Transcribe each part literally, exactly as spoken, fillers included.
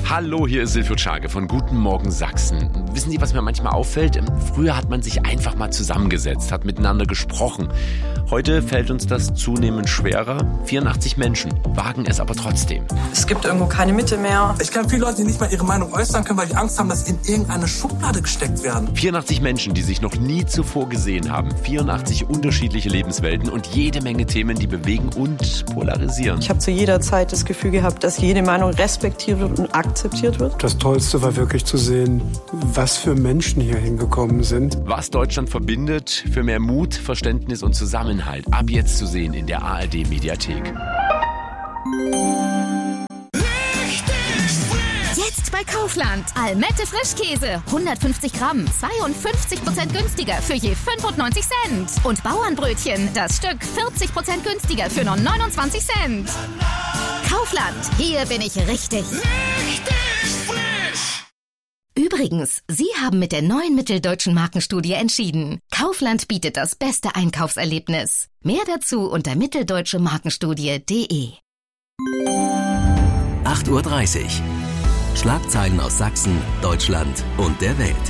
Hallo, hier ist Silvio Czage von Guten Morgen Sachsen. Wissen Sie, was mir manchmal auffällt? Früher hat man sich einfach mal zusammengesetzt, hat miteinander gesprochen. Heute fällt uns das zunehmend schwerer. vierundachtzig Menschen wagen es aber trotzdem. Es gibt irgendwo keine Mitte mehr. Ich kenne viele Leute, die nicht mal ihre Meinung äußern können, weil die Angst haben, dass sie in irgendeine Schublade gesteckt werden. vierundachtzig Menschen, die sich noch nie zuvor gesehen haben. vierundachtzig unterschiedliche Lebenswelten und jede Menge Themen, die bewegen und polarisieren. Ich habe zu jeder Zeit das Gefühl gehabt, dass jede Meinung respektiert wird und akzeptiert wird. Das Tollste war wirklich zu sehen, was für Menschen hier hingekommen sind. Was Deutschland verbindet, für mehr Mut, Verständnis und Zusammenhalt. Ab jetzt zu sehen in der A R D-Mediathek. Jetzt bei Kaufland. Almette Frischkäse. hundertfünfzig Gramm. zweiundfünfzig Prozent günstiger für je fünfundneunzig Cent. Und Bauernbrötchen. Das Stück vierzig Prozent günstiger für nur neunundzwanzig Cent. Kaufland. Hier bin ich richtig. Richtig frisch. Übrigens, Sie haben mit der neuen Mitteldeutschen Markenstudie entschieden. Kaufland bietet das beste Einkaufserlebnis. Mehr dazu unter mitteldeutsche markenstudie punkt de. acht Uhr dreißig. Schlagzeilen aus Sachsen, Deutschland und der Welt.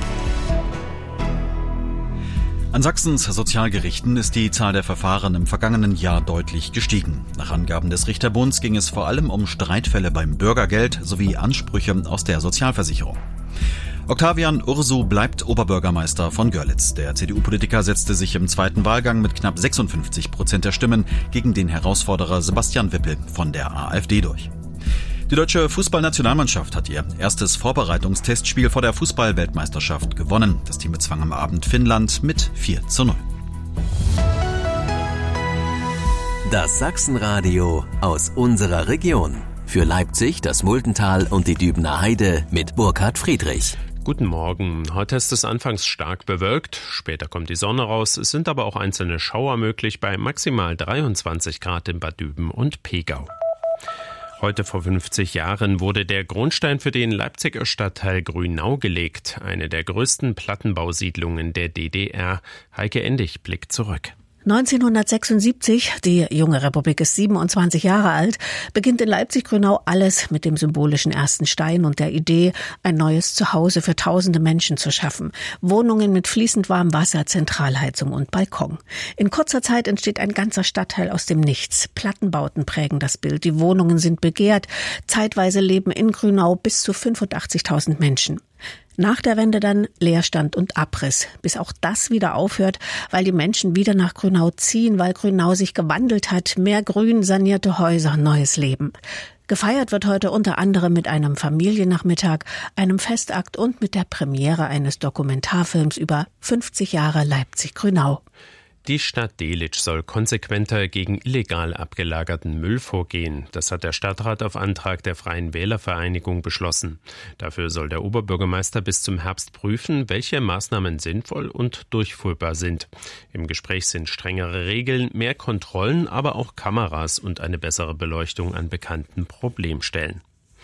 An Sachsens Sozialgerichten ist die Zahl der Verfahren im vergangenen Jahr deutlich gestiegen. Nach Angaben des Richterbunds ging es vor allem um Streitfälle beim Bürgergeld sowie Ansprüche aus der Sozialversicherung. Octavian Ursu bleibt Oberbürgermeister von Görlitz. Der C D U-Politiker setzte sich im zweiten Wahlgang mit knapp sechsundfünfzig Prozent der Stimmen gegen den Herausforderer Sebastian Wippel von der AfD durch. Die deutsche Fußballnationalmannschaft hat ihr erstes Vorbereitungstestspiel vor der Fußball-Weltmeisterschaft gewonnen. Das Team bezwang am Abend Finnland mit vier zu null. Das Sachsenradio aus unserer Region. Für Leipzig, das Muldental und die Dübener Heide mit Burkhard Friedrich. Guten Morgen. Heute ist es anfangs stark bewölkt, später kommt die Sonne raus, es sind aber auch einzelne Schauer möglich bei maximal dreiundzwanzig Grad in Bad Düben und Pegau. Heute vor fünfzig Jahren wurde der Grundstein für den Leipziger Stadtteil Grünau gelegt, eine der größten Plattenbausiedlungen der D D R. Heike Endig blickt zurück. neunzehnhundertsechsundsiebzig, die junge Republik ist siebenundzwanzig Jahre alt, beginnt in Leipzig-Grünau alles mit dem symbolischen ersten Stein und der Idee, ein neues Zuhause für tausende Menschen zu schaffen. Wohnungen mit fließend warmem Wasser, Zentralheizung und Balkon. In kurzer Zeit entsteht ein ganzer Stadtteil aus dem Nichts. Plattenbauten prägen das Bild, die Wohnungen sind begehrt. Zeitweise leben in Grünau bis zu fünfundachtzigtausend Menschen. Nach der Wende dann Leerstand und Abriss, bis auch das wieder aufhört, weil die Menschen wieder nach Grünau ziehen, weil Grünau sich gewandelt hat, mehr Grün, sanierte Häuser, neues Leben. Gefeiert wird heute unter anderem mit einem Familiennachmittag, einem Festakt und mit der Premiere eines Dokumentarfilms über fünfzig Jahre Leipzig-Grünau. Die Stadt Delitzsch soll konsequenter gegen illegal abgelagerten Müll vorgehen. Das hat der Stadtrat auf Antrag der Freien Wählervereinigung beschlossen. Dafür soll der Oberbürgermeister bis zum Herbst prüfen, welche Maßnahmen sinnvoll und durchführbar sind. Im Gespräch sind strengere Regeln, mehr Kontrollen, aber auch Kameras und eine bessere Beleuchtung an bekannten Problemstellen.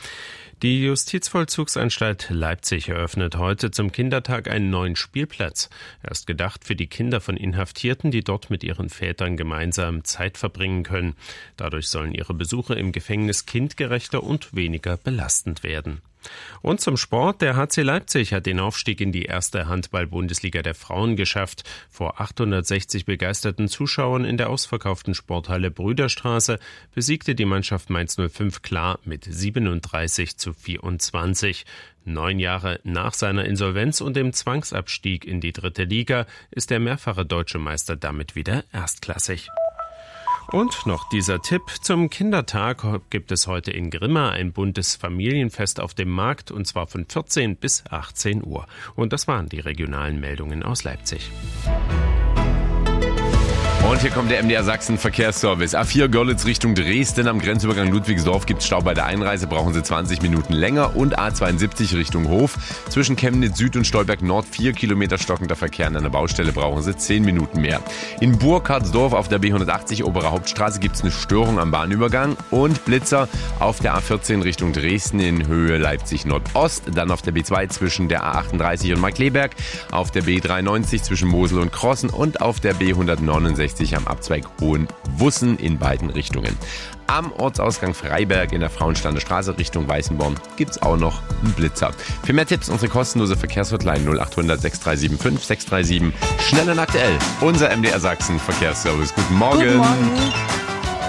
Die Justizvollzugsanstalt Leipzig eröffnet heute zum Kindertag einen neuen Spielplatz. Er ist gedacht für die Kinder von Inhaftierten, die dort mit ihren Vätern gemeinsam Zeit verbringen können. Dadurch sollen ihre Besuche im Gefängnis kindgerechter und weniger belastend werden. Und zum Sport. Der H C Leipzig hat den Aufstieg in die erste Handball-Bundesliga der Frauen geschafft. Vor achthundertsechzig begeisterten Zuschauern in der ausverkauften Sporthalle Brüderstraße besiegte die Mannschaft Mainz null fünf klar mit siebenunddreißig zu vierundzwanzig. Neun Jahre nach seiner Insolvenz und dem Zwangsabstieg in die dritte Liga ist der mehrfache deutsche Meister damit wieder erstklassig. Und noch dieser Tipp: Zum Kindertag gibt es heute in Grimma ein buntes Familienfest auf dem Markt, und zwar von vierzehn bis achtzehn Uhr. Und das waren die regionalen Meldungen aus Leipzig. Und hier kommt der M D R Sachsen Verkehrsservice. A vier Görlitz Richtung Dresden. Am Grenzübergang Ludwigsdorf gibt es Stau bei der Einreise, brauchen Sie zwanzig Minuten länger. Und A zweiundsiebzig Richtung Hof. Zwischen Chemnitz Süd und Stolberg Nord vier Kilometer stockender Verkehr an der Baustelle, brauchen Sie zehn Minuten mehr. In Burkhardsdorf auf der B hundertachtzig Obere Hauptstraße gibt es eine Störung am Bahnübergang. Und Blitzer auf der A vierzehn Richtung Dresden in Höhe Leipzig Nordost. Dann auf der B zwei zwischen der A achtunddreißig und Markkleeberg. Auf der B dreiundneunzig zwischen Mosel und Krossen. Und auf der B hundertneunundsechzig sechzig am Abzweig Hohenwussen in beiden Richtungen. Am Ortsausgang Freiberg in der Frauensteiner Straße Richtung Weißenborn gibt's auch noch einen Blitzer. Für mehr Tipps unsere kostenlose Verkehrshotline null acht hundert sechs drei sieben fünf sechs drei sieben. Schnell und aktuell, unser M D R Sachsen Verkehrsservice. Guten Morgen. Guten Morgen.